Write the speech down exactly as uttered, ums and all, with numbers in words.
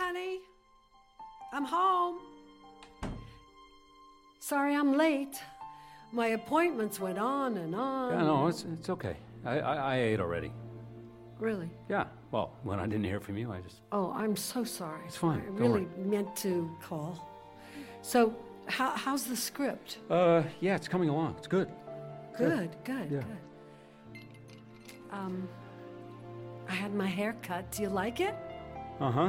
honey. I'm home. Sorry I'm late. My appointments went on and on. Yeah, no, it's it's okay. I, I, I ate already. Really? Yeah, well, when I didn't hear from you, I just... Oh, I'm so sorry. It's fine. I Don't really worry. meant to call. So, how, how's the script? Uh, yeah, it's coming along. It's good. Good, good, Yeah. good. Um, I had my hair cut. Do you like it? Uh-huh.